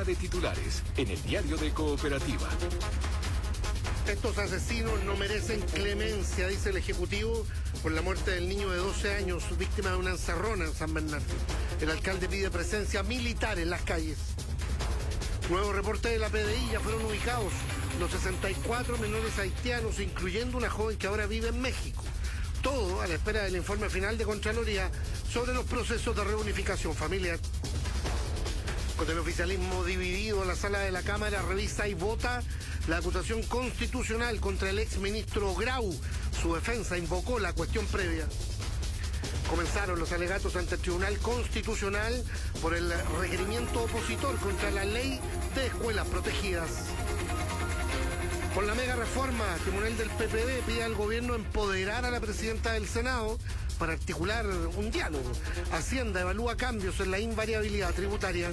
de titulares en el diario de Cooperativa. Estos asesinos no merecen clemencia, dice el Ejecutivo, por la muerte del niño de 12 años, víctima de una encerrona en San Bernardo. El alcalde pide presencia militar en las calles. Nuevo reporte de la PDI, ya fueron ubicados los 64 menores haitianos, incluyendo una joven que ahora vive en México. Todo a la espera del informe final de Contraloría sobre los procesos de reunificación familiar. Con el oficialismo dividido, la sala de la Cámara revisa y vota la acusación constitucional contra el exministro Grau. Su defensa invocó la cuestión previa. Comenzaron los alegatos ante el Tribunal Constitucional por el requerimiento opositor contra la ley de escuelas protegidas. Con la mega reforma, el Tribunal del PPD pide al gobierno empoderar a la presidenta del Senado para articular un diálogo. Hacienda evalúa cambios en la invariabilidad tributaria.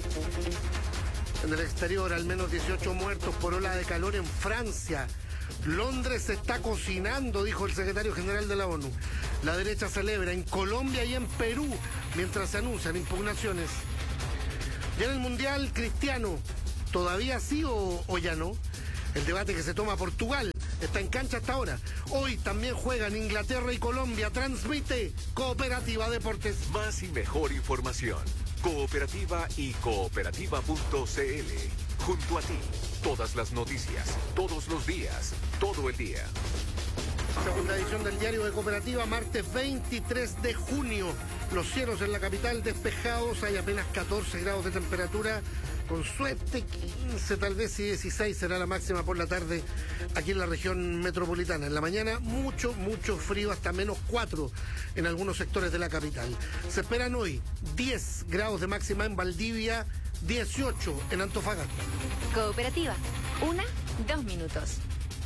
En el exterior, al menos 18 muertos por ola de calor en Francia. Londres se está cocinando, dijo el secretario general de la ONU. La derecha celebra en Colombia y en Perú, mientras se anuncian impugnaciones. Ya en el Mundial, Cristiano, ¿todavía sí o ya no? El debate que se toma Portugal está en cancha hasta ahora. Hoy también juegan Inglaterra y Colombia. Transmite Cooperativa Deportes. Más y mejor información. Cooperativa y cooperativa.cl. Junto a ti, todas las noticias, todos los días, todo el día. Segunda edición del diario de Cooperativa, martes 23 de junio. Los cielos en la capital despejados, hay apenas 14 grados de temperatura. Con suerte 15, tal vez, y 16 será la máxima por la tarde aquí en la región metropolitana. En la mañana mucho frío, hasta -4 en algunos sectores de la capital. Se esperan hoy 10 grados de máxima en Valdivia, 18 en Antofagasta. Cooperativa, 2 minutos.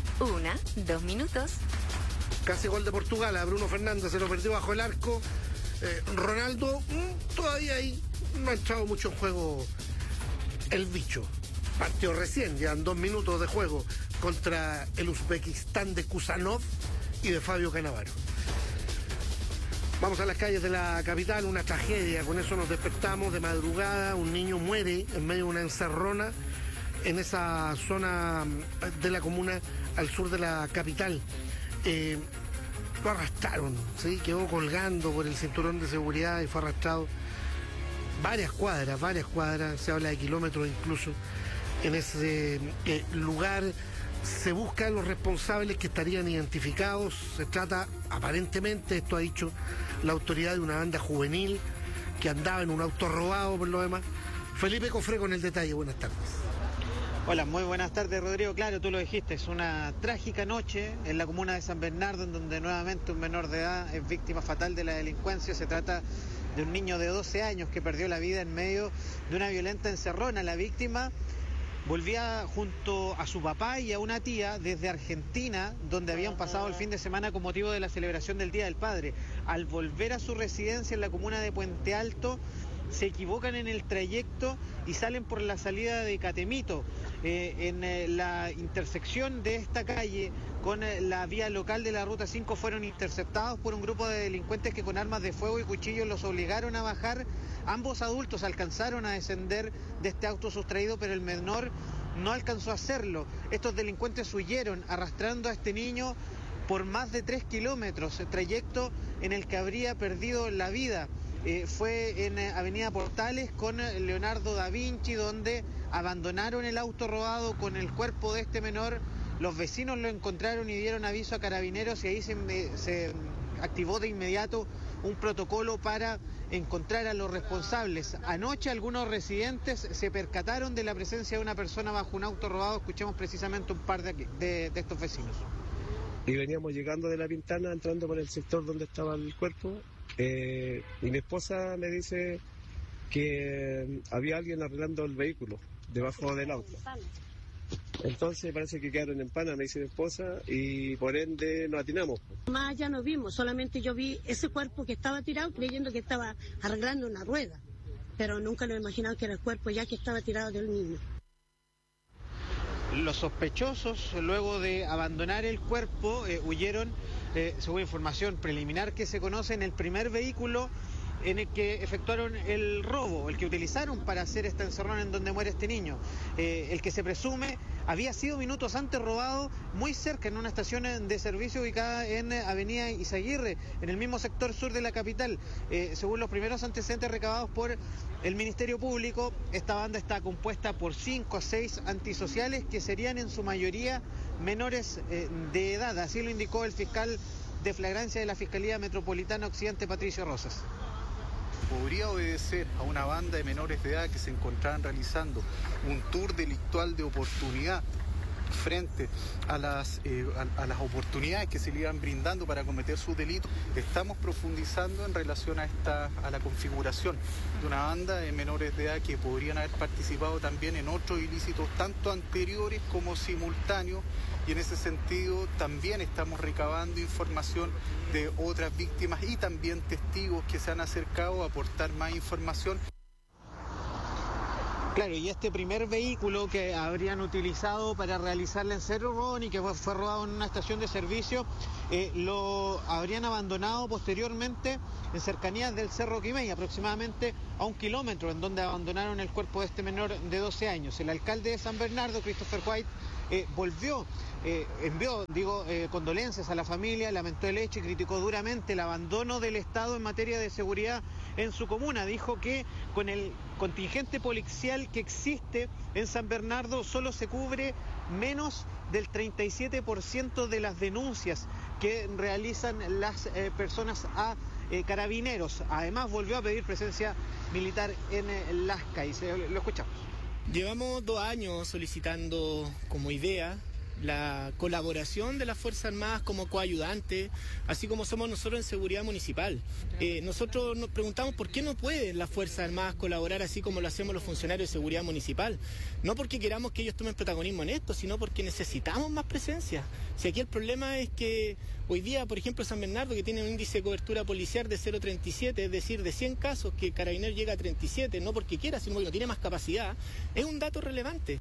2 minutos. Casi gol de Portugal, a Bruno Fernández se lo perdió bajo el arco. Ronaldo todavía ahí no ha entrado mucho en juego. El bicho partió recién, llevan 2 minutos de juego contra el Uzbekistán de Kusanov y de Fabio Cannavaro. Vamos a las calles de la capital, una tragedia, con eso nos despertamos de madrugada, un niño muere en medio de una encerrona en esa zona de la comuna al sur de la capital. Lo arrastraron, ¿sí? Quedó colgando por el cinturón de seguridad y fue arrastrado varias cuadras, se habla de kilómetros incluso, en ese lugar. Se buscan los responsables que estarían identificados. Se trata, aparentemente, esto ha dicho la autoridad, de una banda juvenil que andaba en un auto robado por lo demás. Felipe Cofré con el detalle, buenas tardes. Hola, muy buenas tardes, Rodrigo. Claro, tú lo dijiste, es una trágica noche en la comuna de San Bernardo, en donde nuevamente un menor de edad es víctima fatal de la delincuencia. Se trata de un niño de 12 años que perdió la vida en medio de una violenta encerrona. La víctima volvía junto a su papá y a una tía desde Argentina, donde habían pasado el fin de semana con motivo de la celebración del Día del Padre. Al volver a su residencia en la comuna de Puente Alto, se equivocan en el trayecto y salen por la salida de Catemito. En la intersección de esta calle con la vía local de la Ruta 5 fueron interceptados por un grupo de delincuentes que con armas de fuego y cuchillos los obligaron a bajar. Ambos adultos alcanzaron a descender de este auto sustraído, pero el menor no alcanzó a hacerlo. Estos delincuentes huyeron arrastrando a este niño por más de 3 kilómetros, trayecto en el que habría perdido la vida. Fue en Avenida Portales con Leonardo da Vinci, donde abandonaron el auto robado con el cuerpo de este menor. Los vecinos lo encontraron y dieron aviso a carabineros, y ahí se activó de inmediato un protocolo para encontrar a los responsables. Anoche algunos residentes se percataron de la presencia de una persona bajo un auto robado. Escuchemos precisamente un par de estos vecinos. Y veníamos llegando de La Pintana, entrando por el sector donde estaba el cuerpo. Y mi esposa me dice que había alguien arreglando el vehículo debajo del auto. Entonces parece que quedaron en pana, me dice mi esposa, y por ende nos atinamos. Más allá no vimos, solamente yo vi ese cuerpo que estaba tirado creyendo que estaba arreglando una rueda, pero nunca lo he imaginado que era el cuerpo ya que estaba tirado del niño. Los sospechosos, luego de abandonar el cuerpo, huyeron, según información preliminar que se conoce, en el primer vehículo en el que efectuaron el robo, el que utilizaron para hacer esta encerrona en donde muere este niño, el que se presume había sido minutos antes robado muy cerca, en una estación de servicio ubicada en Avenida Izaguirre, en el mismo sector sur de la capital. Según los primeros antecedentes recabados por el Ministerio Público, esta banda está compuesta por 5 a 6 antisociales que serían en su mayoría menores de edad, así lo indicó el fiscal de flagrancia de la Fiscalía Metropolitana Occidente, Patricio Rosas. Podría obedecer a una banda de menores de edad que se encontraban realizando un tour delictual de oportunidad frente a las oportunidades que se le iban brindando para cometer sus delitos. Estamos profundizando en relación a la configuración de una banda de menores de edad que podrían haber participado también en otros ilícitos, tanto anteriores como simultáneos, y en ese sentido también estamos recabando información de otras víctimas y también testigos que se han acercado a aportar más información. Claro, y este primer vehículo que habrían utilizado para realizar el encerrón y que fue robado en una estación de servicio, lo habrían abandonado posteriormente en cercanías del Cerro Quimei, aproximadamente a 1 kilómetro, en donde abandonaron el cuerpo de este menor de 12 años. El alcalde de San Bernardo, Christopher White, envió condolencias a la familia, lamentó el hecho y criticó duramente el abandono del Estado en materia de seguridad en su comuna. Dijo que con el contingente policial que existe en San Bernardo solo se cubre menos del 37% de las denuncias que realizan las personas a carabineros. Además volvió a pedir presencia militar en las calles. Lo escuchamos. Llevamos 2 años solicitando como idea la colaboración de las Fuerzas Armadas como coayudantes, así como somos nosotros en seguridad municipal. Nosotros nos preguntamos por qué no pueden las Fuerzas Armadas colaborar así como lo hacemos los funcionarios de seguridad municipal. No porque queramos que ellos tomen protagonismo en esto, sino porque necesitamos más presencia. Si aquí el problema es que hoy día, por ejemplo, San Bernardo, que tiene un índice de cobertura policial de 0,37, es decir, de 100 casos, que Carabineros llega a 37, no porque quiera, sino porque no tiene más capacidad, es un dato relevante.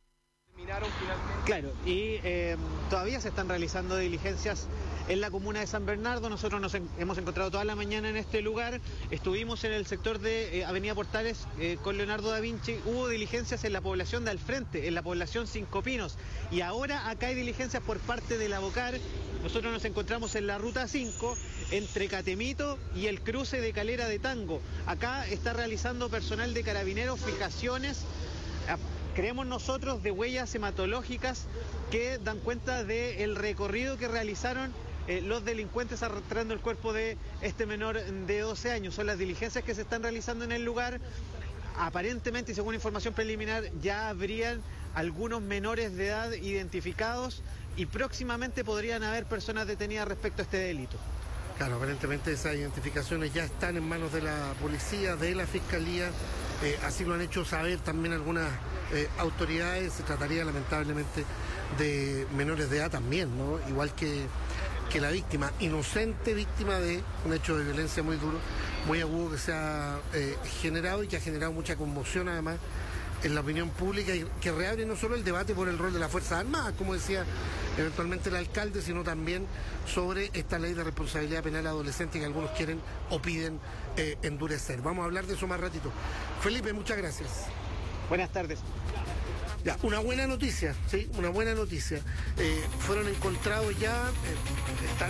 Claro, y todavía se están realizando diligencias en la comuna de San Bernardo. Nosotros nos hemos encontrado toda la mañana en este lugar. Estuvimos en el sector de Avenida Portales con Leonardo da Vinci. Hubo diligencias en la población de Al Frente, en la población Cinco Pinos. Y ahora acá hay diligencias por parte de la Bocar. Nosotros nos encontramos en la ruta 5, entre Catemito y el cruce de Calera de Tango. Acá está realizando personal de Carabineros fijaciones, creemos nosotros, de huellas hematológicas que dan cuenta del recorrido que realizaron los delincuentes arrastrando el cuerpo de este menor de 12 años. Son las diligencias que se están realizando en el lugar. Aparentemente, y según información preliminar, ya habrían algunos menores de edad identificados y próximamente podrían haber personas detenidas respecto a este delito. Claro, aparentemente esas identificaciones ya están en manos de la policía, de la fiscalía, así lo han hecho saber también algunas autoridades. Se trataría lamentablemente de menores de edad también, ¿no? Igual que la víctima, inocente víctima de un hecho de violencia muy duro, muy agudo que se ha generado y que ha generado mucha conmoción además en la opinión pública, y que reabre no solo el debate por el rol de las Fuerzas Armadas, como decía eventualmente el alcalde, sino también sobre esta ley de responsabilidad penal adolescente que algunos quieren o piden endurecer. Vamos a hablar de eso más ratito. Felipe, muchas gracias. Buenas tardes. Ya, una buena noticia, ¿sí? Una buena noticia. Fueron encontrados ya, están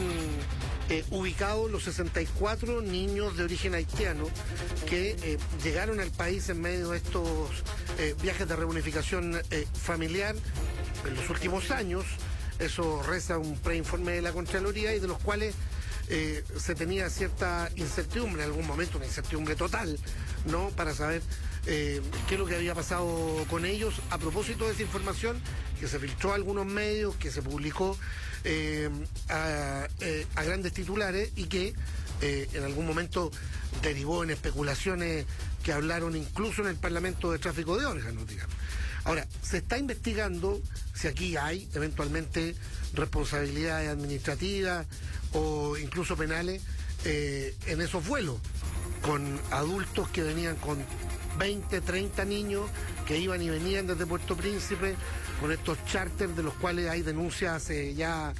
ubicados los 64 niños de origen haitiano que llegaron al país en medio de estos viajes de reunificación familiar en los últimos años. Eso reza un preinforme de la Contraloría, y de los cuales se tenía cierta incertidumbre, en algún momento una incertidumbre total, ¿no? Para saber qué es lo que había pasado con ellos, a propósito de esa información que se filtró a algunos medios, que se publicó a grandes titulares, y que en algún momento derivó en especulaciones que hablaron incluso en el Parlamento de tráfico de órganos, digamos. Ahora, se está investigando si aquí hay eventualmente responsabilidades administrativas o incluso penales en esos vuelos, con adultos que venían con 20, 30 niños que iban y venían desde Puerto Príncipe, con estos charters de los cuales hay denuncias hace ya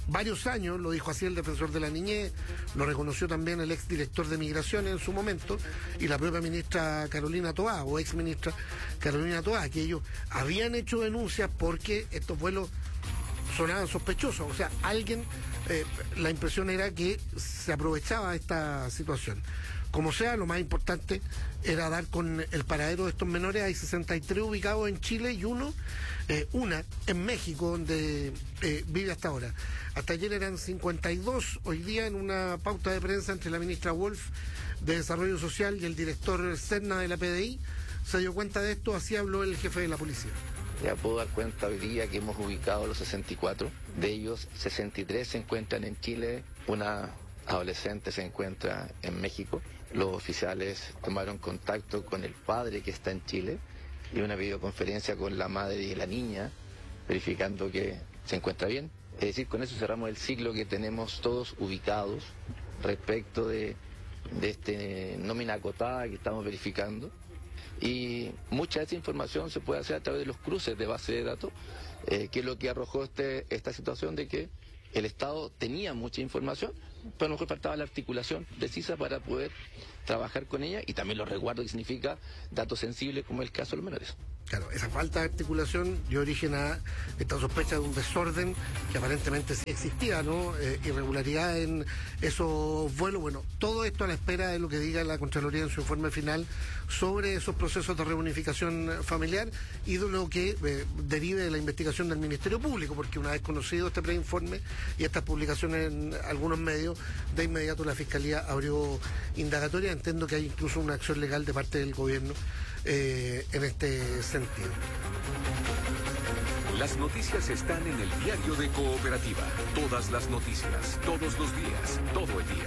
varios años, lo dijo así el defensor de la niñez, lo reconoció también el exdirector de Migraciones en su momento, y la propia ministra Carolina Toá, o exministra Carolina Toá, que ellos habían hecho denuncias porque estos vuelos sonaban sospechosos. O sea, alguien, la impresión era que se aprovechaba esta situación. Como sea, lo más importante era dar con el paradero de estos menores. Hay 63 ubicados en Chile y una en México, donde vive hasta ahora. Hasta ayer eran 52. Hoy día, en una pauta de prensa entre la ministra Wolf de Desarrollo Social y el director Serna de la PDI, se dio cuenta de esto. Así habló el jefe de la policía. Ya puedo dar cuenta hoy día que hemos ubicado los 64. De ellos, 63 se encuentran en Chile, una adolescente se encuentra en México. Los oficiales tomaron contacto con el padre que está en Chile y una videoconferencia con la madre y la niña, verificando que se encuentra bien. Es decir, con eso cerramos el ciclo que tenemos todos ubicados respecto de este nómina acotada que estamos verificando. Y mucha de esa información se puede hacer a través de los cruces de base de datos, que es lo que arrojó esta situación de que el Estado tenía mucha información, pero a lo mejor faltaba la articulación precisa para poder trabajar con ella, y también los resguardos, que significa datos sensibles como el caso de los menores. Claro, esa falta de articulación dio origen a esta sospecha de un desorden que aparentemente sí existía, ¿no? Irregularidad en esos vuelos. Bueno, todo esto a la espera de lo que diga la Contraloría en su informe final sobre esos procesos de reunificación familiar y de lo que derive de la investigación del Ministerio Público, porque una vez conocido este preinforme y estas publicaciones en algunos medios, de inmediato la Fiscalía abrió indagatoria. Entiendo que hay incluso una acción legal de parte del gobierno en este sentido. Las noticias están en el diario de Cooperativa. Todas las noticias, todos los días, todo el día.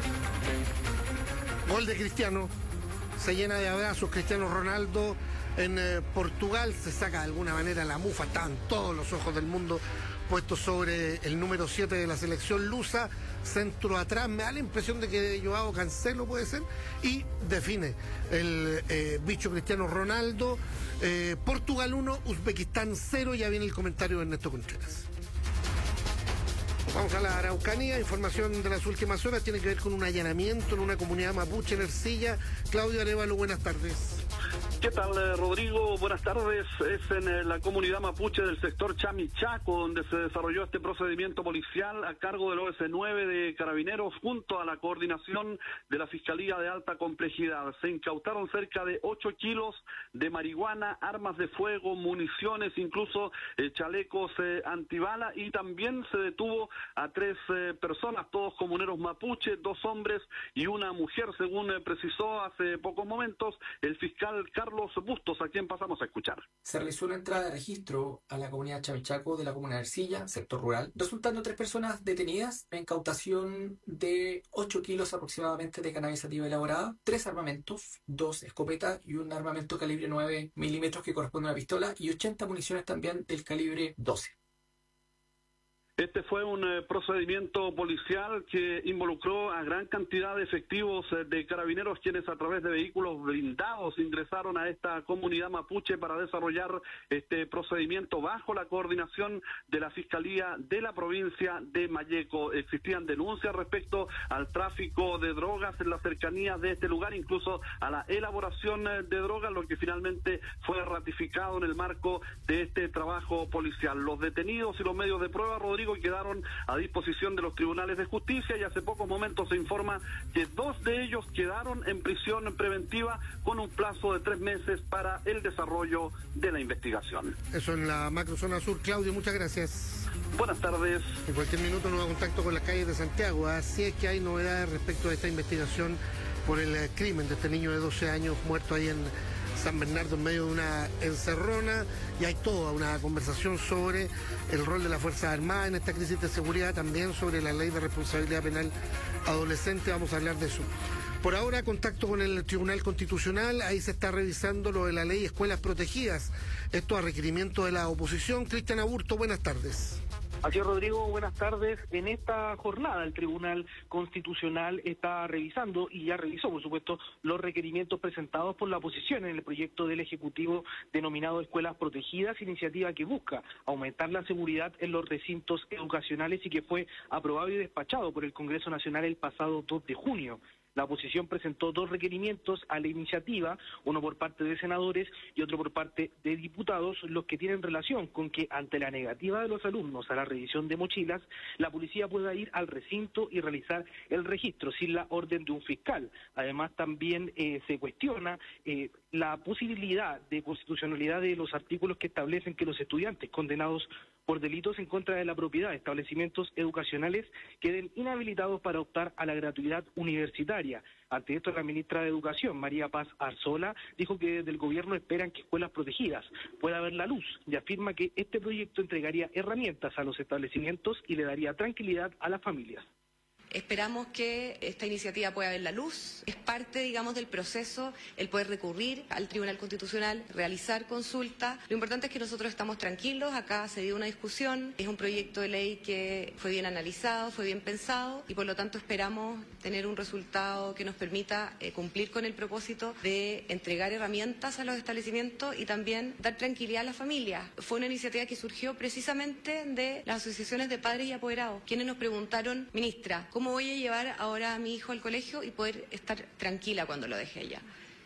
Gol de Cristiano. Se llena de abrazos Cristiano Ronaldo en Portugal. Se saca de alguna manera la mufa. Están todos los ojos del mundo puestos sobre el número 7 de la selección lusa. Centro atrás, me da la impresión de que Joao Cancelo puede ser, y define el bicho Cristiano Ronaldo. Portugal 1, Uzbekistán 0. Ya viene el comentario de Ernesto Contreras. Vamos a la Araucanía. Información de las últimas horas tiene que ver con un allanamiento en una comunidad mapuche en Ercilla. Claudio Arevalo, buenas tardes. ¿Qué tal, Rodrigo? Buenas tardes. Es en la comunidad mapuche del sector Chamichaco donde se desarrolló este procedimiento policial a cargo del OS9 de Carabineros junto a la coordinación de la Fiscalía de Alta Complejidad. Se incautaron cerca de 8 kilos de marihuana, armas de fuego, municiones, incluso chalecos antibala, y también se detuvo a 3 personas, todos comuneros mapuche, 2 hombres y una mujer, según precisó hace pocos momentos el fiscal Carlos Bustos, a quien pasamos a escuchar. Se realizó una entrada de registro a la comunidad Chamichaco de la comuna de Ercilla, sector rural, resultando 3 personas detenidas, la incautación de 8 kilos aproximadamente de cannabis sativa elaborada, 3 armamentos, 2 escopetas y un armamento calibre 9 milímetros que corresponde a una pistola, y 80 municiones también del calibre 12. Este fue un procedimiento policial que involucró a gran cantidad de efectivos de carabineros, quienes a través de vehículos blindados ingresaron a esta comunidad mapuche para desarrollar este procedimiento bajo la coordinación de la Fiscalía de la provincia de Malleco. Existían denuncias respecto al tráfico de drogas en las cercanías de este lugar, incluso a la elaboración de drogas, lo que finalmente fue ratificado en el marco de este trabajo policial. Los detenidos y los medios de prueba, Rodrigo, quedaron a disposición de los tribunales de justicia, y hace pocos momentos se informa que 2 de ellos quedaron en prisión preventiva con un plazo de 3 meses para el desarrollo de la investigación. Eso en la macrozona sur. Claudio, muchas gracias. Buenas tardes. En cualquier minuto nos da contacto con las calles de Santiago. Así es que hay novedades respecto de esta investigación por el crimen de este niño de 12 años muerto ahí en San Bernardo en medio de una encerrona, y hay toda una conversación sobre el rol de las Fuerzas Armadas en esta crisis de seguridad, también sobre la ley de responsabilidad penal adolescente. Vamos a hablar de eso. Por ahora, contacto con el Tribunal Constitucional. Ahí se está revisando lo de la ley Escuelas Protegidas, esto a requerimiento de la oposición. Cristian Aburto, buenas tardes. Así es, Rodrigo, buenas tardes. En esta jornada el Tribunal Constitucional está revisando, y ya revisó, por supuesto, los requerimientos presentados por la oposición en el proyecto del Ejecutivo denominado Escuelas Protegidas, iniciativa que busca aumentar la seguridad en los recintos educacionales y que fue aprobado y despachado por el Congreso Nacional el pasado 2 de junio. La oposición presentó 2 requerimientos a la iniciativa, uno por parte de senadores y otro por parte de diputados, los que tienen relación con que ante la negativa de los alumnos a la revisión de mochilas, la policía pueda ir al recinto y realizar el registro sin la orden de un fiscal. Además, también se cuestiona la posibilidad de constitucionalidad de los artículos que establecen que los estudiantes condenados por delitos en contra de la propiedad de establecimientos educacionales queden inhabilitados para optar a la gratuidad universitaria. Ante esto, la ministra de Educación, María Paz Arzola, dijo que desde el gobierno esperan que Escuelas Protegidas pueda ver la luz y afirma que este proyecto entregaría herramientas a los establecimientos y le daría tranquilidad a las familias. Esperamos que esta iniciativa pueda ver la luz. Es parte, digamos, del proceso el poder recurrir al Tribunal Constitucional, realizar consulta. Lo importante es que nosotros estamos tranquilos. Acá se dio una discusión. Es un proyecto de ley que fue bien analizado, fue bien pensado y por lo tanto esperamos tener un resultado que nos permita cumplir con el propósito de entregar herramientas a los establecimientos y también dar tranquilidad a las familias. Fue una iniciativa que surgió precisamente de las asociaciones de padres y apoderados, quienes nos preguntaron, ministra, ¿cómo voy a llevar ahora a mi hijo al colegio y poder estar tranquila cuando lo deje allá?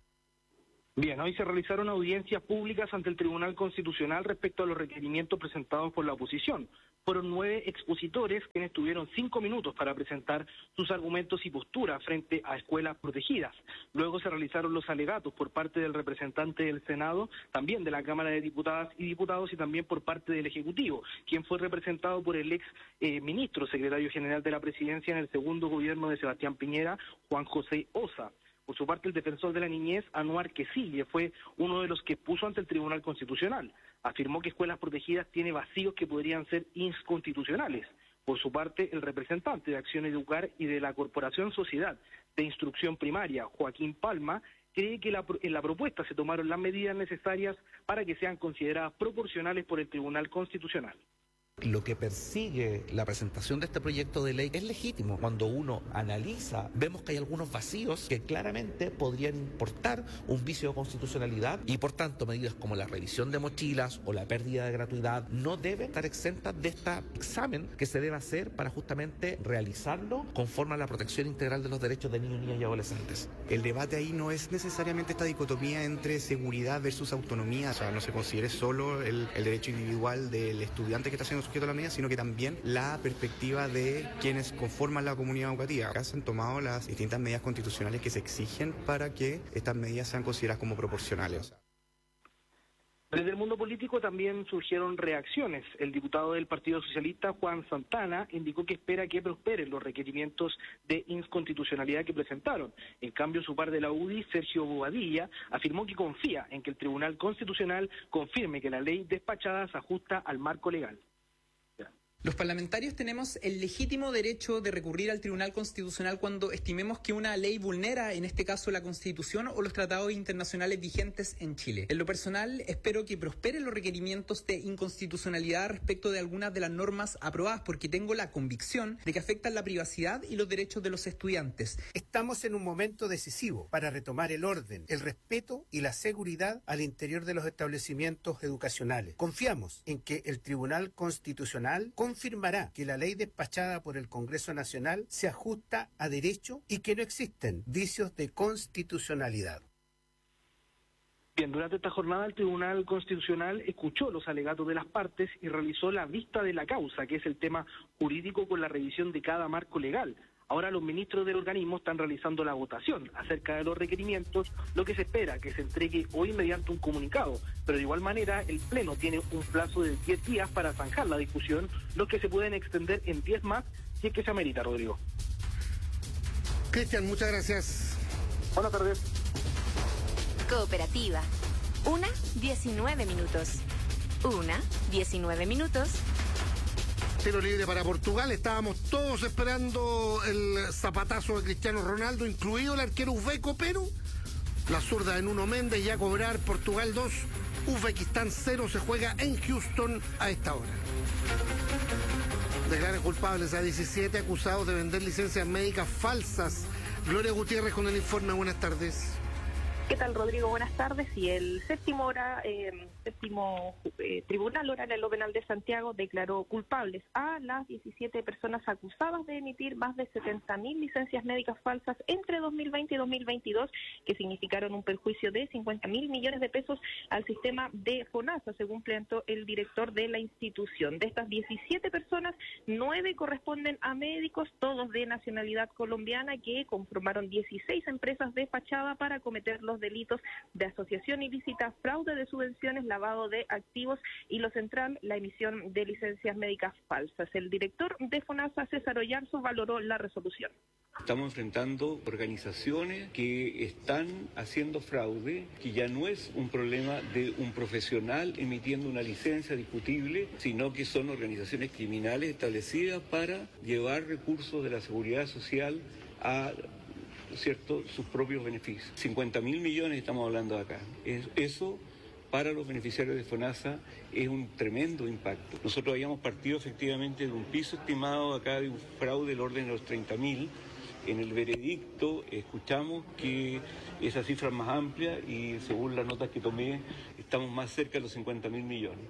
Bien, hoy se realizaron audiencias públicas ante el Tribunal Constitucional respecto a los requerimientos presentados por la oposición. Fueron 9 expositores quienes tuvieron 5 minutos para presentar sus argumentos y posturas frente a escuelas protegidas. Luego se realizaron los alegatos por parte del representante del Senado, también de la Cámara de Diputadas y Diputados y también por parte del Ejecutivo, quien fue representado por el ex ministro, secretario general de la Presidencia en el segundo gobierno de Sebastián Piñera, Juan José Osa. Por su parte, el defensor de la niñez, Anuar Quesille, fue uno de los que puso ante el Tribunal Constitucional. Afirmó que Escuelas Protegidas tiene vacíos que podrían ser inconstitucionales. Por su parte, el representante de Acción Educar y de la Corporación Sociedad de Instrucción Primaria, Joaquín Palma, cree que en la propuesta se tomaron las medidas necesarias para que sean consideradas proporcionales por el Tribunal Constitucional. Lo que persigue la presentación de este proyecto de ley es legítimo. Cuando uno analiza, vemos que hay algunos vacíos que claramente podrían importar un vicio de constitucionalidad y por tanto medidas como la revisión de mochilas o la pérdida de gratuidad no deben estar exentas de este examen que se debe hacer para justamente realizarlo conforme a la protección integral de los derechos de niños, niñas y adolescentes. El debate ahí no es necesariamente esta dicotomía entre seguridad versus autonomía, o sea, no se considere solo el derecho individual del estudiante que está siendo sujeto a la medida, sino que también la perspectiva de quienes conforman la comunidad educativa. Acá se han tomado las distintas medidas constitucionales que se exigen para que estas medidas sean consideradas como proporcionales. Desde el mundo político también surgieron reacciones. El diputado del Partido Socialista, Juan Santana, indicó que espera que prosperen los requerimientos de inconstitucionalidad que presentaron. En cambio, su par de la UDI, Sergio Bobadilla, afirmó que confía en que el Tribunal Constitucional confirme que la ley despachada se ajusta al marco legal. Los parlamentarios tenemos el legítimo derecho de recurrir al Tribunal Constitucional cuando estimemos que una ley vulnera, en este caso, la Constitución o los tratados internacionales vigentes en Chile. En lo personal, espero que prosperen los requerimientos de inconstitucionalidad respecto de algunas de las normas aprobadas, porque tengo la convicción de que afectan la privacidad y los derechos de los estudiantes. Estamos en un momento decisivo para retomar el orden, el respeto y la seguridad al interior de los establecimientos educacionales. Confiamos en que el Tribunal Constitucional confirmará que la ley despachada por el Congreso Nacional se ajusta a derecho y que no existen vicios de constitucionalidad. Bien, durante esta jornada el Tribunal Constitucional escuchó los alegatos de las partes y realizó la vista de la causa, que es el tema jurídico con la revisión de cada marco legal. Ahora los ministros del organismo están realizando la votación acerca de los requerimientos, lo que se espera que se entregue hoy mediante un comunicado. Pero de igual manera, el Pleno tiene un plazo de 10 días para zanjar la discusión, los que se pueden extender en 10 más si es que se amerita, Rodrigo. Cristian, muchas gracias. Buenas tardes. Cooperativa. 1:19 minutos. 1:19 minutos. Tiro libre para Portugal. Estábamos todos esperando el zapatazo de Cristiano Ronaldo, incluido el arquero uzbeco, pero la zurda de Nuno Méndez ya a cobrar. Portugal 2, Uzbekistán 0. Se juega en Houston a esta hora. Declaran culpables a 17 acusados de vender licencias médicas falsas. Gloria Gutiérrez con el informe. Buenas tardes. ¿Qué tal, Rodrigo? Buenas tardes. Y el séptimo Tribunal Oral en lo Penal de Santiago declaró culpables a las 17 personas acusadas de emitir más de 70.000 licencias médicas falsas entre 2020 y 2022, que significaron un perjuicio de 50.000 millones de pesos al sistema de FONASA, según planteó el director de la institución. De estas 17 personas, 9 corresponden a médicos, todos de nacionalidad colombiana, que conformaron 16 empresas de fachada para cometer los delitos de asociación ilícita, fraude de subvenciones, lavado de activos y lo central, la emisión de licencias médicas falsas. El director de FONASA, César Oyarzo, valoró la resolución. Estamos enfrentando organizaciones que están haciendo fraude, que ya no es un problema de un profesional emitiendo una licencia discutible, sino que son organizaciones criminales establecidas para llevar recursos de la seguridad social a sus propios beneficios. 50.000 millones estamos hablando de acá. Eso para los beneficiarios de FONASA es un tremendo impacto. Nosotros habíamos partido efectivamente de un piso estimado acá de un fraude del orden de los 30.000. En el veredicto escuchamos que esa cifra es más amplia y según las notas que tomé estamos más cerca de los 50.000 millones.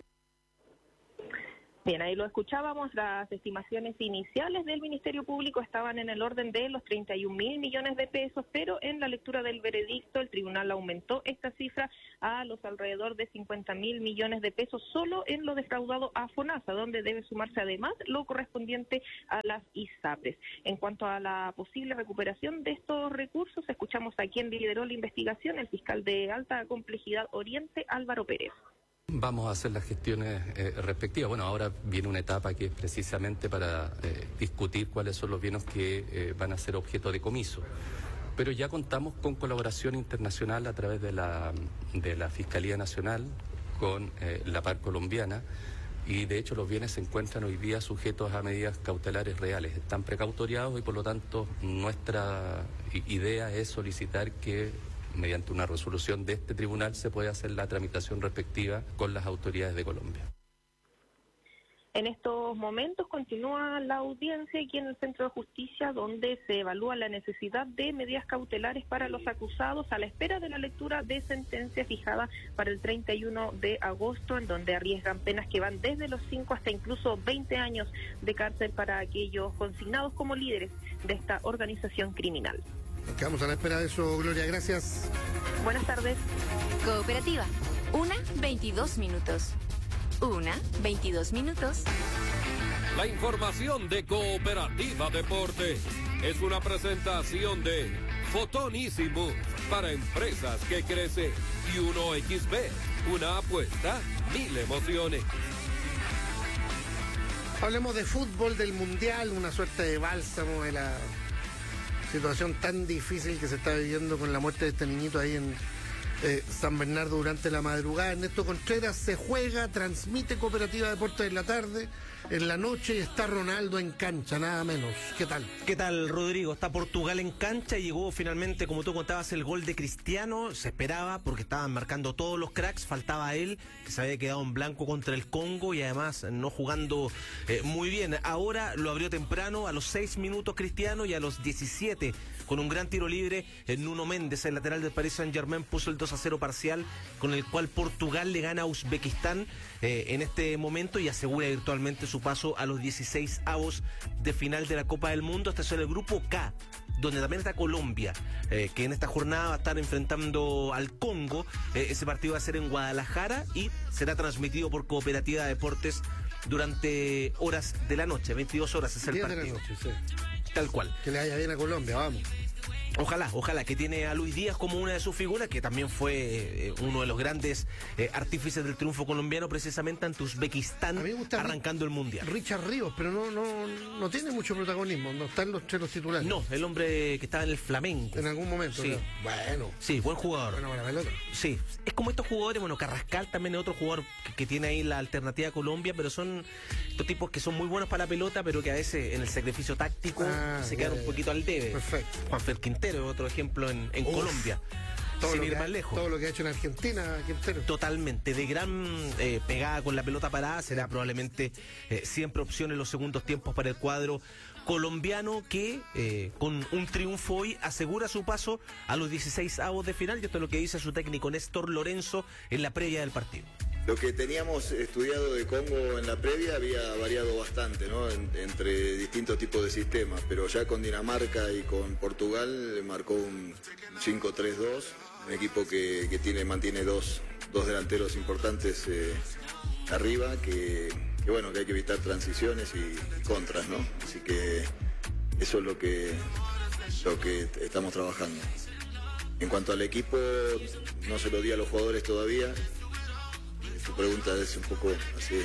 Bien, ahí lo escuchábamos, las estimaciones iniciales del Ministerio Público estaban en el orden de los 31.000 millones de pesos, pero en la lectura del veredicto el tribunal aumentó esta cifra a los alrededor de 50.000 millones de pesos solo en lo defraudado a FONASA, donde debe sumarse además lo correspondiente a las ISAPRES. En cuanto a la posible recuperación de estos recursos, escuchamos a quien lideró la investigación, el fiscal de alta complejidad Oriente, Álvaro Pérez. Vamos a hacer las gestiones respectivas. Bueno, ahora viene una etapa que es precisamente para discutir cuáles son los bienes que van a ser objeto de comiso. Pero ya contamos con colaboración internacional a través de la Fiscalía Nacional con la PAR colombiana y de hecho los bienes se encuentran hoy día sujetos a medidas cautelares reales. Están precautoriados y por lo tanto nuestra idea es solicitar que mediante una resolución de este tribunal se puede hacer la tramitación respectiva con las autoridades de Colombia. En estos momentos continúa la audiencia aquí en el Centro de Justicia, donde se evalúa la necesidad de medidas cautelares para los acusados a la espera de la lectura de sentencia fijada para el 31 de agosto, en donde arriesgan penas que van desde los 5 hasta incluso 20 años de cárcel para aquellos consignados como líderes de esta organización criminal. Quedamos a la espera de eso, Gloria, gracias. Buenas tardes. Cooperativa, 1:22 minutos. 1:22 minutos. La información de Cooperativa Deporte es una presentación de Fotonísimo para empresas que crecen y 1xBet, una apuesta, 1000 emociones. Hablemos de fútbol, del Mundial, una suerte de bálsamo de la situación tan difícil que se está viviendo con la muerte de este niñito ahí en San Bernardo durante la madrugada. Ernesto Contreras se juega, transmite Cooperativa Deportes en la tarde, en la noche, y está Ronaldo en cancha, nada menos. ¿Qué tal? ¿Qué tal, Rodrigo? Está Portugal en cancha y llegó finalmente, como tú contabas, el gol de Cristiano. Se esperaba porque estaban marcando todos los cracks, faltaba él, que se había quedado en blanco contra el Congo y además no jugando muy bien. Ahora lo abrió temprano, a los 6 minutos Cristiano, y a los 17, con un gran tiro libre, Nuno Méndez, el lateral del Paris Saint-Germain, puso el 2-0 parcial, con el cual Portugal le gana a Uzbekistán en este momento y asegura virtualmente su paso a los 16avos de final de la Copa del Mundo. Este es el grupo K, donde también está Colombia, que en esta jornada va a estar enfrentando al Congo. Ese partido va a ser en Guadalajara y será transmitido por Cooperativa Deportes durante horas de la noche, 22 horas es el partido. 10 de la noche, sí. Tal cual. Que le vaya bien a Colombia, vamos. Ojalá, que tiene a Luis Díaz como una de sus figuras, que también fue uno de los grandes artífices del triunfo colombiano, precisamente ante Uzbekistán, arrancando el Mundial. Richard Ríos, pero no tiene mucho protagonismo, no está entre los titulares. No, el hombre que estaba en el Flamengo. En algún momento, sí. ¿No? Bueno. Sí, buen jugador. Bueno, para la pelota. Sí, es como estos jugadores, bueno, Carrascal también es otro jugador que tiene ahí la alternativa a Colombia, pero son estos tipos que son muy buenos para la pelota, pero que a veces en el sacrificio táctico se quedan un poquito al debe. Perfecto. Juanfer Quintero es otro ejemplo en Colombia. sin ir más lejos. Todo lo que ha hecho en Argentina, Quintero. Totalmente, de gran pegada con la pelota parada, será probablemente siempre opción en los segundos tiempos para el cuadro colombiano que con un triunfo hoy asegura su paso a los 16avos de final, y esto es lo que dice su técnico Néstor Lorenzo en la previa del partido. Lo que teníamos estudiado de Congo en la previa había variado bastante, ¿no? Entre distintos tipos de sistemas, pero ya con Dinamarca y con Portugal marcó un 5-3-2, un equipo que mantiene dos delanteros importantes arriba, que bueno, que hay que evitar transiciones y contras, ¿no? Así que eso es lo que estamos trabajando. En cuanto al equipo, no se lo di a los jugadores todavía. Tu pregunta es un poco así.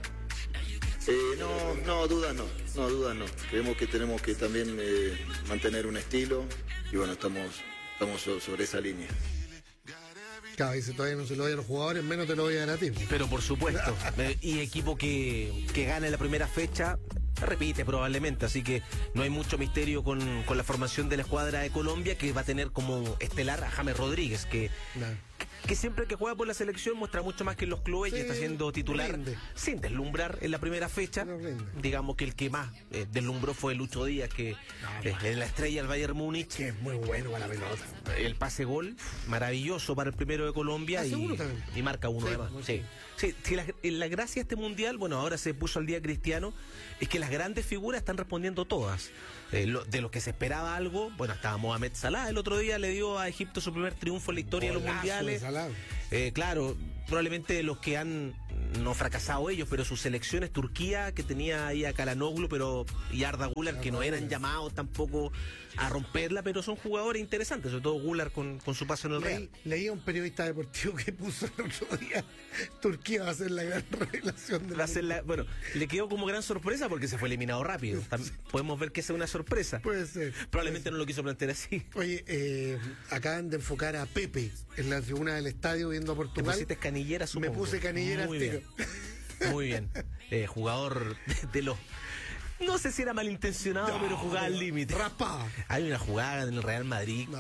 Dudas no. Creemos que tenemos que también mantener un estilo y bueno, estamos sobre esa línea. Claro, dice, todavía no se lo doy a los jugadores, menos te lo voy a dar a ti. Pero por supuesto, y equipo que gana en la primera fecha repite probablemente, así que no hay mucho misterio con la formación de la escuadra de Colombia, que va a tener como estelar a James Rodríguez, que siempre que juega por la selección muestra mucho más que en los clubes, y está siendo titular sin deslumbrar en la primera fecha. Digamos que el que más deslumbró fue Lucho Díaz, que en la estrella del Bayern Múnich, que es muy bueno para la pelota. El pase gol maravilloso para el primero de Colombia y marca uno además. Sí, la gracia de este mundial, bueno, ahora se puso al día Cristiano, es que las grandes figuras están respondiendo todas. De lo que se esperaba algo, bueno, estaba Mohamed Salah, el otro día le dio a Egipto su primer triunfo en la historia de los mundiales. Claro, probablemente los que han no fracasado ellos, pero sus selecciones, Turquía, que tenía ahí a Kalanoglu y Arda Güler, que no eran llamados tampoco a romperla, pero son jugadores interesantes, sobre todo Güler con su paso en el Real. Leí a un periodista deportivo que puso el otro día, Turquía va a ser la gran revelación de bueno, le quedó como gran sorpresa porque se fue eliminado rápido. Podemos ver que esa es una sorpresa. Puede ser. Probablemente no lo quiso plantear así. Oye, acaban de enfocar a Pepe en la tribuna del estadio viendo a Portugal. ¿Te pusiste canillera, supongo? Me puse canillera. Muy bien. Jugador de los... No sé si era malintencionado, pero jugaba al límite. Hay una jugada en el Real Madrid,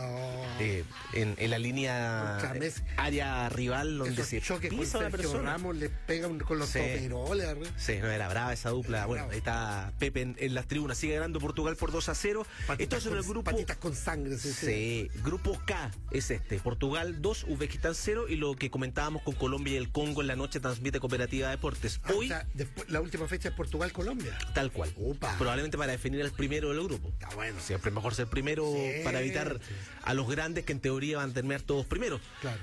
en la línea área rival, donde se pisa una persona. Ramos le pega con los toperoles. Sí, no era brava esa dupla. Bueno, ahí está Pepe en las tribunas. Sigue ganando Portugal por 2-0. Esto es en el grupo... Patitas con sangre. Sí, grupo K es este. Portugal 2, Uzbekistán 0. Y lo que comentábamos con Colombia y el Congo en la noche transmite Cooperativa Deportes. Hoy, la última fecha es Portugal-Colombia. Tal cual. Probablemente para definir el primero del grupo. Bueno. Siempre es mejor ser primero para evitar a los grandes, que en teoría van a terminar todos primeros. Claro.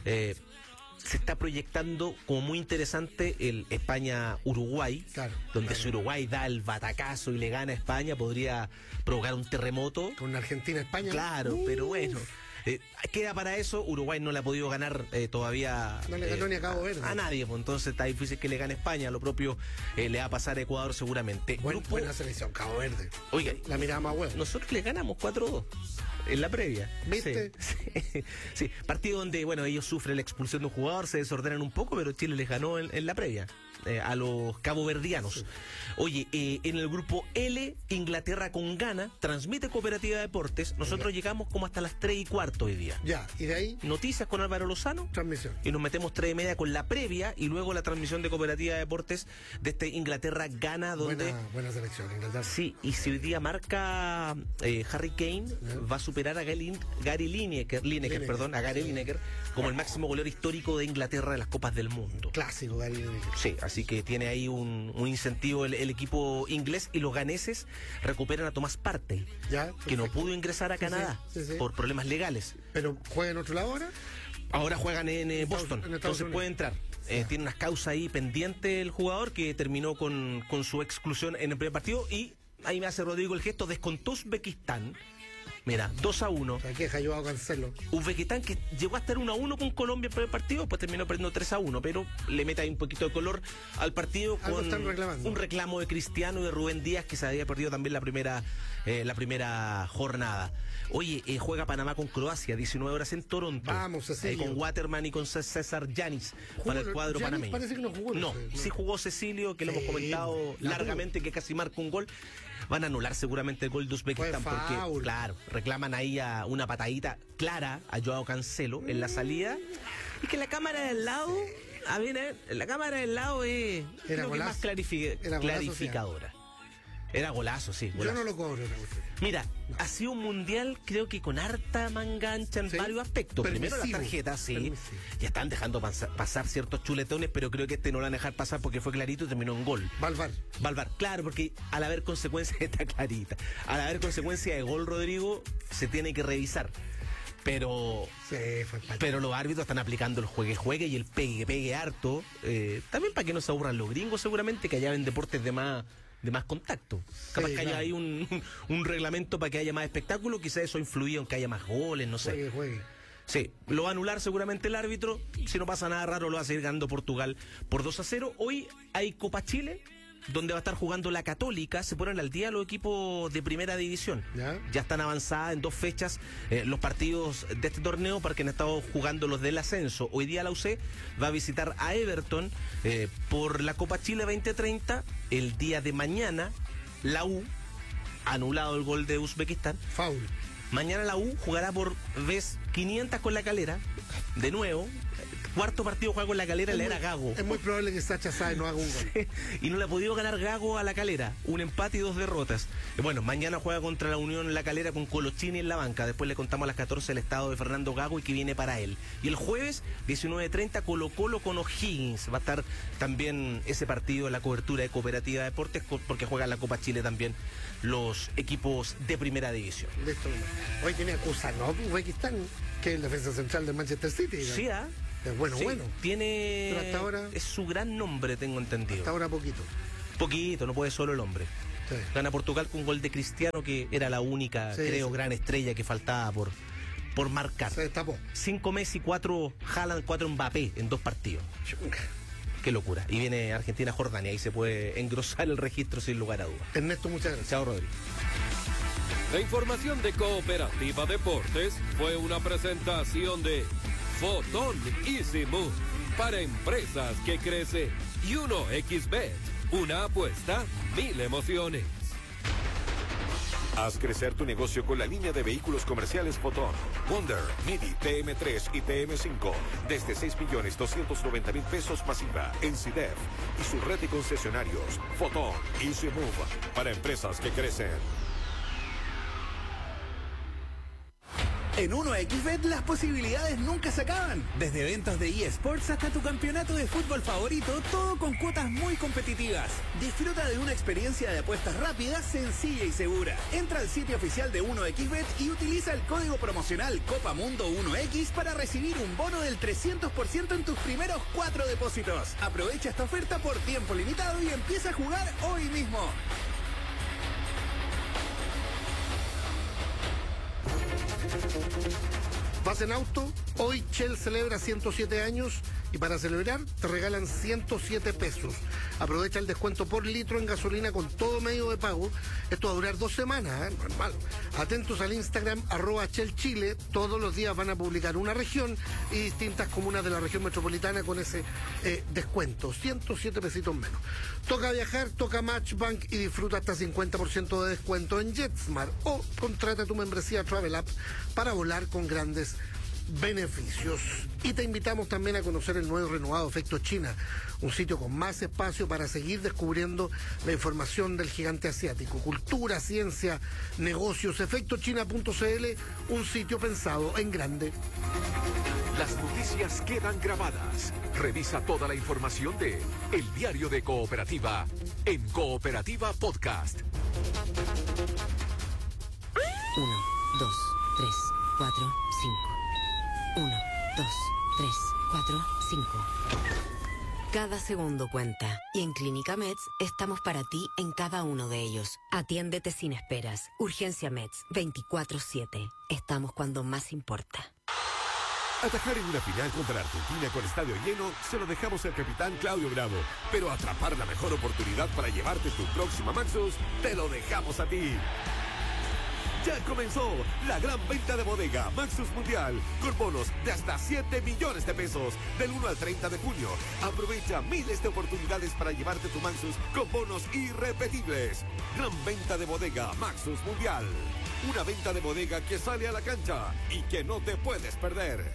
Se está proyectando como muy interesante el España-Uruguay, donde si Uruguay da el batacazo y le gana a España, podría provocar un terremoto. Con Argentina-España. Claro, pero bueno. Queda para eso. Uruguay no le ha podido ganar todavía. No le ganó ni a Cabo Verde. A nadie, pues entonces está difícil que le gane España. Lo propio le va a pasar a Ecuador seguramente. Buena selección, Cabo Verde. Oiga, la mirada más huevo. Nosotros le ganamos 4-2 en la previa. ¿Viste? Sí. Partido donde, bueno, ellos sufren la expulsión de un jugador, se desordenan un poco, pero Chile les ganó en la previa. A los caboverdianos. Sí. Oye, en el grupo L, Inglaterra con Ghana, transmite Cooperativa Deportes. Nosotros llegamos como hasta las 3:15 hoy día. Ya, y de ahí noticias con Álvaro Lozano. Transmisión. Y nos metemos 3:30 con la previa y luego la transmisión de Cooperativa Deportes de este Inglaterra-Ghana, donde... Buena selección, Inglaterra. Sí, y si hoy día marca Harry Kane, va a superar a Gary Lineker, a Gary Lineker, como el máximo goleador histórico de Inglaterra de las Copas del Mundo. Clásico, Gary Lineker. Sí, así que tiene ahí un incentivo el equipo inglés, y los ganeses recuperan a Thomas Partey, que no pudo ingresar a Canadá por problemas legales. ¿Pero juega en otro lado ahora? Ahora juegan en Boston, entonces puede entrar. Tiene unas causas ahí pendientes el jugador, que terminó con su exclusión en el primer partido, y ahí me hace Rodrigo el gesto, descontó Uzbekistán. Mira, 2-1. ¿Qué deja yo a Cancelo? Uzbekistán, que llegó a estar 1-1 con Colombia en el primer partido, después terminó perdiendo 3-1, pero le mete ahí un poquito de color al partido con un reclamo de Cristiano y de Rubén Díaz, que se había perdido también la primera jornada. Oye, juega Panamá con Croacia, 19 horas en Toronto. Vamos, Cecilio. Con Waterman y con César Yanis para el cuadro panameño. Parece que no jugó. Sí jugó Cecilio, que lo hemos comentado largamente, que casi marca un gol. van a anular seguramente el gol de Uzbekistán porque, claro, reclaman ahí a una patadita clara a Joao Cancelo en la salida, y que la cámara del lado, a ver, la cámara del lado es creo que más clarificadora. Era golazo, sí. Golazo. Yo no lo cobro. Mira, ha sido un mundial, creo que con harta mangancha en varios aspectos. Primero las tarjetas, sí. Ya están dejando pasar ciertos chuletones, pero creo que no lo van a dejar pasar porque fue clarito y terminó en gol. Valvar, claro, porque al haber consecuencias está clarita. Al haber consecuencia de gol, Rodrigo, se tiene que revisar. Pero los árbitros están aplicando el juegue y el pegue harto. También para que no se aburran los gringos, seguramente, que allá ven deportes de más contacto. Capaz que haya ahí un reglamento para que haya más espectáculo, quizás eso ha influido en que haya más goles, no sé. Juegue. Sí, lo va a anular seguramente el árbitro. Si no pasa nada raro, lo va a seguir ganando Portugal por 2-0. Hoy hay Copa Chile, donde va a estar jugando la Católica. Se ponen al día los equipos de primera división. Ya están avanzadas en 2 fechas los partidos de este torneo, porque han estado jugando los del ascenso. Hoy día la UC va a visitar a Everton por la Copa Chile 2030. El día de mañana la U, anulado el gol de Uzbekistán. Foul. Mañana la U jugará por vez 500 con la Calera, de nuevo. Cuarto partido juega con la Calera, le era Gago. Es muy probable que Sacha Sáez no haga un gol. Y no le ha podido ganar Gago a la Calera. Un empate y 2 derrotas. Bueno, mañana juega contra la Unión La Calera con Colochini en la banca. Después le contamos a las 14 el estado de Fernando Gago y que viene para él. Y el jueves, 19:30, Colo-Colo con O'Higgins. Va a estar también ese partido en la cobertura de Cooperativa Deportes, porque juega la Copa Chile también los equipos de primera división. Listo. Hoy tiene a Kusanov, Uzbekistán, que es el defensa central del Manchester City. ¿No? Sí, Es bueno. Tiene. Pero hasta ahora. Es su gran nombre, tengo entendido. Hasta ahora poquito. No puede solo el hombre. Sí. Gana Portugal con un gol de Cristiano, que era la única, gran estrella que faltaba por marcar. Se destapó. 5 Messi, 4 Haaland, 4 Mbappé en 2 partidos. Qué locura. Y viene Argentina-Jordania, ahí se puede engrosar el registro sin lugar a dudas. Ernesto, muchas gracias. Chao, Rodrigo. La información de Cooperativa Deportes fue una presentación de Fotón Easy Move para empresas que crecen y 1xBet, una apuesta, 1000 emociones. Haz crecer tu negocio con la línea de vehículos comerciales Fotón, Wonder, Mini, TM3 y TM5 desde 6.290.000 pesos masiva en CIDEF y su red de concesionarios. Fotón Easy Move para empresas que crecen. En 1xBet las posibilidades nunca se acaban. Desde eventos de eSports hasta tu campeonato de fútbol favorito, todo con cuotas muy competitivas. Disfruta de una experiencia de apuestas rápida, sencilla y segura. Entra al sitio oficial de 1xBet y utiliza el código promocional COPAMUNDO1X para recibir un bono del 300% en tus primeros 4 depósitos. Aprovecha esta oferta por tiempo limitado y empieza a jugar hoy mismo. ¿Vas en auto? Hoy Shell celebra 107 años y para celebrar te regalan 107 pesos. Aprovecha el descuento por litro en gasolina con todo medio de pago. Esto va a durar 2 semanas, normal. Atentos al Instagram @ShellChile. Todos los días van a publicar una región y distintas comunas de la región metropolitana con ese descuento. 107 pesitos menos. Toca viajar, toca Matchbank y disfruta hasta 50% de descuento en JetSmart o contrata tu membresía Travel App para volar con grandes beneficios. Y te invitamos también a conocer el nuevo y renovado Efecto China, un sitio con más espacio para seguir descubriendo la información del gigante asiático. Cultura, ciencia, negocios. Efectochina.cl, un sitio pensado en grande. Las noticias quedan grabadas. Revisa toda la información de El Diario de Cooperativa en Cooperativa Podcast. 1, 2, 3, 4, 5. 1, 2, 3, 4, 5. Cada segundo cuenta. Y en Clínica Meds estamos para ti en cada uno de ellos. Atiéndete sin esperas. Urgencia Meds, 24/7. Estamos cuando más importa. Atajar en una final contra Argentina con estadio lleno se lo dejamos al capitán Claudio Bravo. Pero atrapar la mejor oportunidad para llevarte tu próxima Maxus, te lo dejamos a ti. Ya comenzó la gran venta de bodega Maxus Mundial con bonos de hasta 7 millones de pesos del 1 al 30 de junio. Aprovecha miles de oportunidades para llevarte tu Maxus con bonos irrepetibles. Gran venta de bodega Maxus Mundial. Una venta de bodega que sale a la cancha y que no te puedes perder.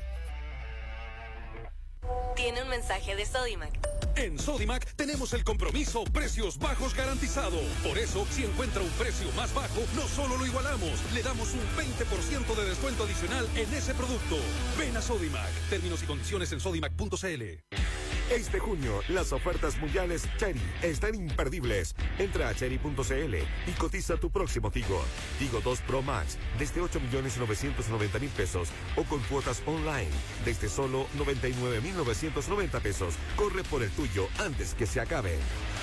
Tiene un mensaje de Sodimac. En Sodimac tenemos el compromiso precios bajos garantizado. Por eso, si encuentra un precio más bajo, no solo lo igualamos, le damos un 20% de descuento adicional en ese producto. Ven a Sodimac. Términos y condiciones en sodimac.cl. Este junio, las ofertas mundiales Chery están imperdibles. Entra a chery.cl y cotiza tu próximo Tigo. Tigo 2 Pro Max desde 8.990.000 pesos o con cuotas online desde solo 99.990 pesos. Corre por el tuyo antes que se acabe.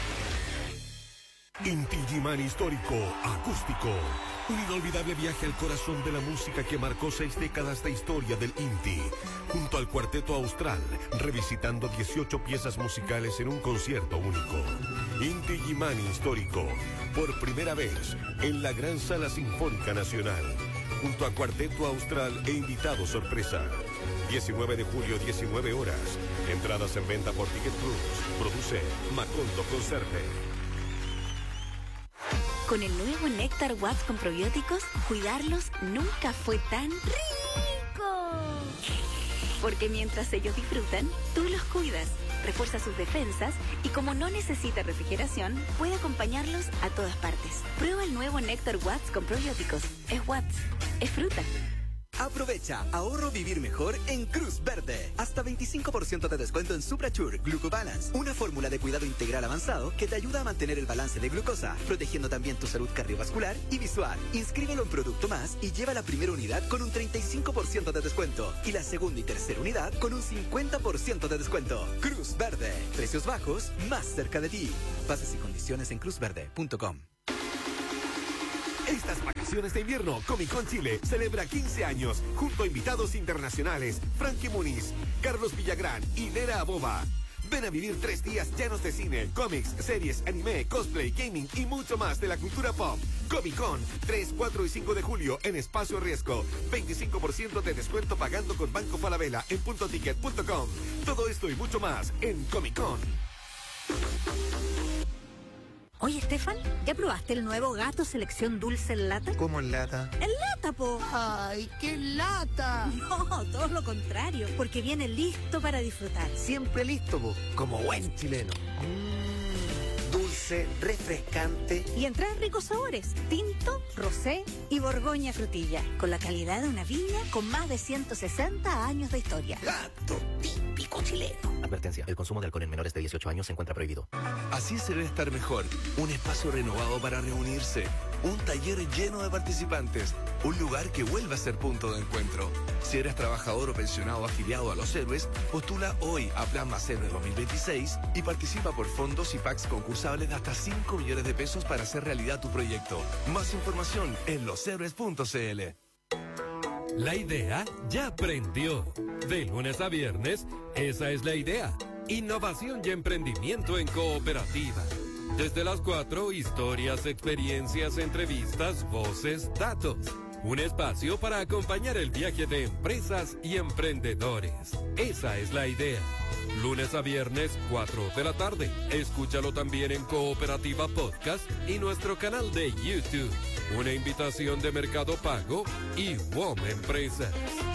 Inti Illimani Histórico Acústico. Un inolvidable viaje al corazón de la música que marcó 6 décadas de historia del Inti. Junto al Cuarteto Austral, revisitando 18 piezas musicales en un concierto único. Inti Illimani Histórico, por primera vez en la Gran Sala Sinfónica Nacional. Junto a Cuarteto Austral e invitado sorpresa. 19 de julio, 19 horas. Entradas en venta por Ticket Plus. Produce Macondo Concerte. Con el nuevo Néctar Watts con probióticos, cuidarlos nunca fue tan rico. Porque mientras ellos disfrutan, tú los cuidas, refuerza sus defensas y como no necesita refrigeración, puede acompañarlos a todas partes. Prueba el nuevo Néctar Watts con probióticos. Es Watts, es fruta. Aprovecha, ahorro vivir mejor en Cruz Verde. Hasta 25% de descuento en Suprachur Glucobalance, una fórmula de cuidado integral avanzado que te ayuda a mantener el balance de glucosa, protegiendo también tu salud cardiovascular y visual. Inscríbelo en Producto Más y lleva la primera unidad con un 35% de descuento y la segunda y tercera unidad con un 50% de descuento. Cruz Verde, precios bajos, más cerca de ti. Bases y condiciones en cruzverde.com. Estas vacaciones de invierno, Comic Con Chile celebra 15 años junto a invitados internacionales Frankie Muniz, Carlos Villagrán y Nera Aboba. Ven a vivir 3 días llenos de cine, cómics, series, anime, cosplay, gaming y mucho más de la cultura pop. Comic Con, 3, 4 y 5 de julio en Espacio Riesgo. 25% de descuento pagando con Banco Falabella en puntoticket.com. Todo esto y mucho más en Comic Con. Oye, Estefan, ¿ya probaste el nuevo Gato Selección Dulce en lata? ¿Cómo en lata? ¡En lata, po! ¡Ay, qué lata! No, todo lo contrario, porque viene listo para disfrutar. Siempre listo, po, como buen chileno. Dulce, refrescante. Y en 3 ricos sabores, tinto, rosé y borgoña frutilla, con la calidad de una viña con más de 160 años de historia. Gato típico chileno. Advertencia, el consumo de alcohol en menores de 18 años se encuentra prohibido. Así se debe estar mejor. Un espacio renovado para reunirse. Un taller lleno de participantes. Un lugar que vuelva a ser punto de encuentro. Si eres trabajador o pensionado afiliado a Los Héroes, postula hoy a Plan Más Héroe 2026 y participa por fondos y packs concursables de hasta 5 millones de pesos para hacer realidad tu proyecto. Más información en loshéroes.cl. La idea ya prendió. De lunes a viernes, esa es la idea. Innovación y emprendimiento en cooperativa. Desde las 4, historias, experiencias, entrevistas, voces, datos. Un espacio para acompañar el viaje de empresas y emprendedores. Esa es la idea. Lunes a viernes, 4 de la tarde. Escúchalo también en Cooperativa Podcast y nuestro canal de YouTube. Una invitación de Mercado Pago y WOM Empresas.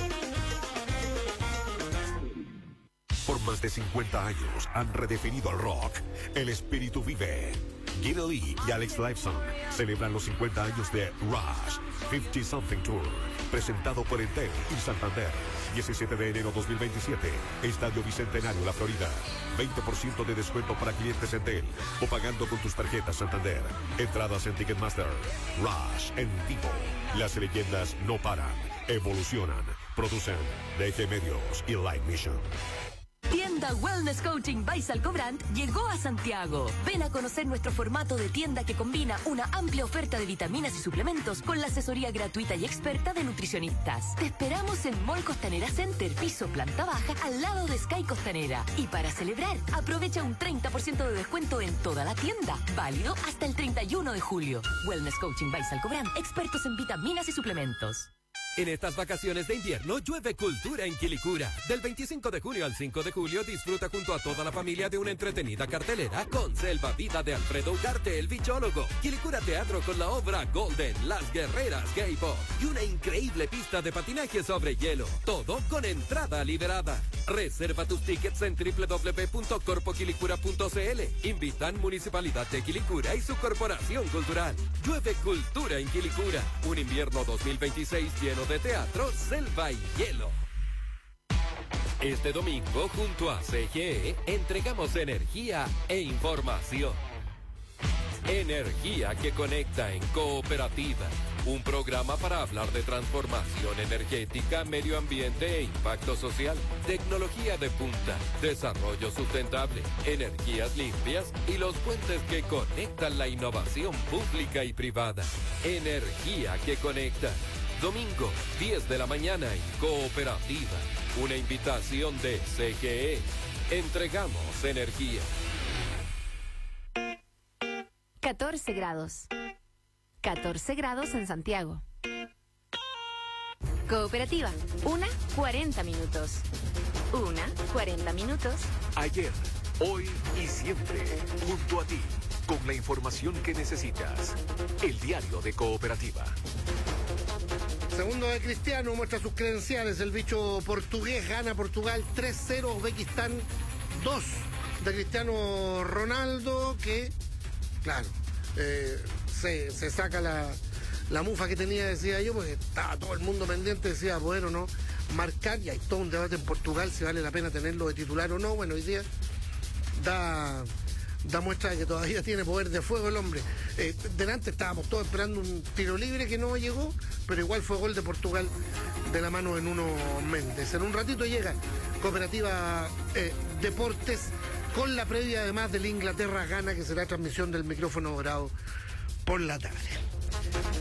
Por más de 50 años han redefinido el rock. El espíritu vive. Guido Lee y Alex Lifeson celebran los 50 años de Rush 50 Something Tour, presentado por Entel y Santander. 17 de enero 2027, Estadio Bicentenario, La Florida. 20% de descuento para clientes Entel o pagando con tus tarjetas Santander. Entradas en Ticketmaster. Rush en vivo. Las leyendas no paran, evolucionan. Producen DG Medios y Live Mission. Tienda tienda Wellness Coaching by Salcobrand llegó a Santiago. Ven a conocer nuestro formato de tienda que combina una amplia oferta de vitaminas y suplementos con la asesoría gratuita y experta de nutricionistas. Te esperamos en Mall Costanera Center, piso planta baja, al lado de Sky Costanera. Y para celebrar, aprovecha un 30% de descuento en toda la tienda. Válido hasta el 31 de julio. Wellness Coaching by Salcobrand, expertos en vitaminas y suplementos. En estas vacaciones de invierno, llueve cultura en Quilicura. Del 25 de junio al 5 de julio, disfruta junto a toda la familia de una entretenida cartelera con Selva Vida de Alfredo Ugarte, el bichólogo, Quilicura Teatro con la obra Golden, Las Guerreras Gay Pop y una increíble pista de patinaje sobre hielo. Todo con entrada liberada. Reserva tus tickets en www.corpoquilicura.cl. Invitan Municipalidad de Quilicura y su Corporación Cultural. Llueve cultura en Quilicura. Un invierno 2026 lleno de teatro, selva y hielo. Este domingo, junto a CGE, entregamos energía e información. Energía que conecta en Cooperativa. Un programa para hablar de transformación energética, medio ambiente e impacto social, tecnología de punta, desarrollo sustentable, energías limpias y los puentes que conectan la innovación pública y privada. Energía que conecta. Domingo, 10 de la mañana en Cooperativa. Una invitación de CGE. Entregamos energía. 14 grados. 14 grados en Santiago. Cooperativa, 40 minutos. 40 minutos. Ayer, hoy y siempre, junto a ti, con la información que necesitas. El diario de Cooperativa. Segundo de Cristiano, muestra sus credenciales. El bicho portugués gana Portugal 3-0, Uzbekistán 2 de Cristiano Ronaldo, que, claro, se saca la mufa que tenía, decía yo, porque estaba todo el mundo pendiente, decía, bueno, ¿no? Marcar, y hay todo un debate en Portugal si vale la pena tenerlo de titular o no. Bueno, hoy día da muestra de que todavía tiene poder de fuego el hombre. Delante estábamos todos esperando un tiro libre que no llegó, pero igual fue gol de Portugal de la mano de Nuno Méndez. En un ratito llega Cooperativa Deportes con la previa además del Inglaterra-Ghana, que será transmisión del micrófono dorado por la tarde.